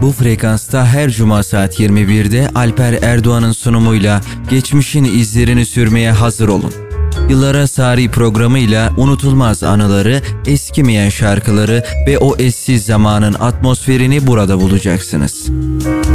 Bu frekansta her cuma saat 21'de Alper Erdoğan'ın sunumuyla geçmişin izlerini sürmeye hazır olun. Yıllara Sari programıyla unutulmaz anıları, eskimeyen şarkıları ve o eşsiz zamanın atmosferini burada bulacaksınız.